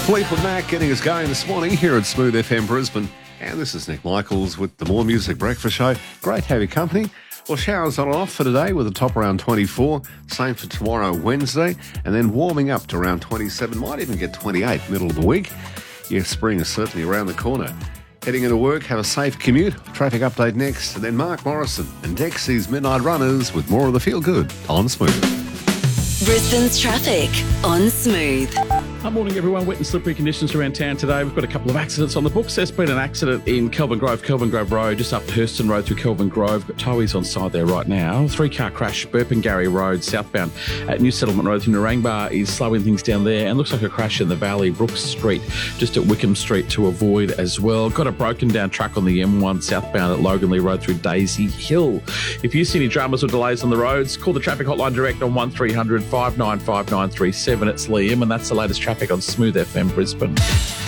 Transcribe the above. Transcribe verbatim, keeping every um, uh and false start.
Fleetwood Mac getting us going this morning here at Smooth F M Brisbane. And this is Nick Michaels with the More Music Breakfast Show. Great to have your company. Well, showers on and off for today with a top around twenty-four. Same for tomorrow, Wednesday. And then warming up to around twenty-seven. Might even get twenty-eight middle of the week. Yeah, spring is certainly around the corner. Heading into work, have a safe commute. Traffic update next. And then Mark Morrison and Dexy's Midnight Runners with more of the Feel Good on Smooth. Brisbane's traffic on Smooth. Good morning, everyone. Wet and slippery conditions around town today. We've got a couple of accidents on the books. There's been an accident in Kelvin Grove, Kelvin Grove Road, just up Hurston Road through Kelvin Grove. Got towies on side there right now. Three-car crash, Burpengary Road, southbound at New Settlement Road through Narangba is slowing things down there. And looks like a crash in the Valley, Brooks Street, just at Wickham Street to avoid as well. Got a broken down truck on the M one southbound at Loganley Road through Daisy Hill. If you see any dramas or delays on the roads, call the traffic hotline direct on one three hundred five nine five nine three seven. It's Liam, and that's the latest traffic on Smooth F M Brisbane.